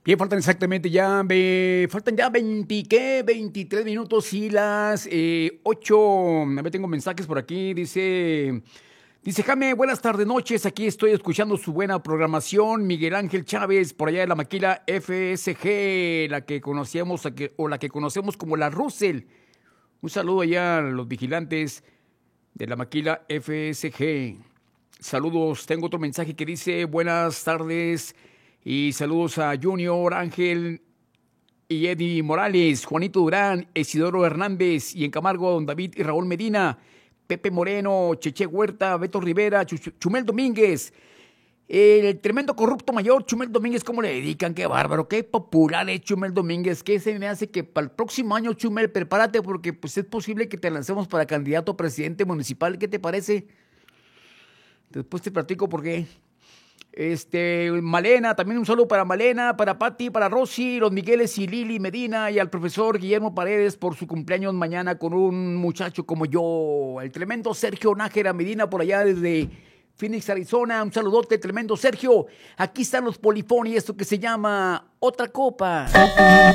Bien, faltan exactamente faltan ya 23 minutos y las 8. A ver, tengo mensajes por aquí. Dice Jaime, buenas tardes, noches. Aquí estoy escuchando su buena programación. Miguel Ángel Chávez, por allá de la maquila FSG, la que conocemos como la Russell. Un saludo allá a los vigilantes de la maquila FSG. Saludos, tengo otro mensaje que dice, buenas tardes. Y saludos a Junior, Ángel y Eddie Morales, Juanito Durán, Isidoro Hernández y en Camargo, don David y Raúl Medina, Pepe Moreno, Cheche Huerta, Beto Rivera, Chumel Domínguez, el tremendo corrupto mayor, Chumel Domínguez, ¿cómo le dedican? Qué bárbaro, qué popular es Chumel Domínguez, que se me hace que para el próximo año, Chumel, prepárate porque pues es posible que te lancemos para candidato a presidente municipal, ¿qué te parece? Después te platico por qué. Malena, también un saludo para Malena, para Patti, para Rosy, los Migueles y Lili Medina y al profesor Guillermo Paredes por su cumpleaños mañana con un muchacho como yo, el tremendo Sergio Nájera Medina por allá desde Phoenix, Arizona. Un saludote, tremendo Sergio. Aquí están los Polifón y esto que se llama Otra Copa.